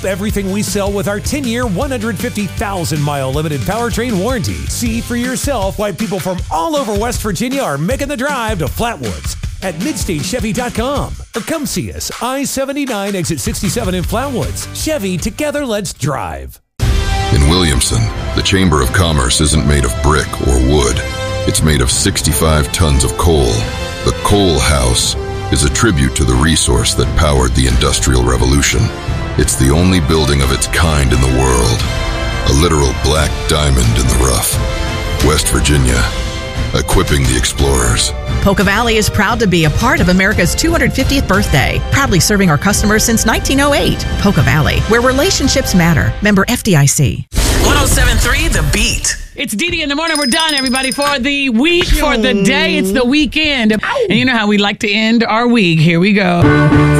Everything we sell with our 10-year, 150,000-mile limited powertrain warranty. See for yourself why people from all over West Virginia are making the drive to Flatwoods at MidstateChevy.com. Or come see us, I-79 exit 67 in Flatwoods. Chevy, together let's drive. In Williamson, the Chamber of Commerce isn't made of brick or wood. It's made of 65 tons of coal. The Coal House is a tribute to the resource that powered the Industrial Revolution. It's the only building of its kind in the world. A literal black diamond in the rough. West Virginia, equipping the explorers. Polka Valley is proud to be a part of America's 250th birthday, proudly serving our customers since 1908. Polka Valley, where relationships matter. Member FDIC. 107.3 The Beat. It's Dee in the morning. We're done, everybody, for the week, for the day. It's the weekend. And you know how we like to end our week. Here we go.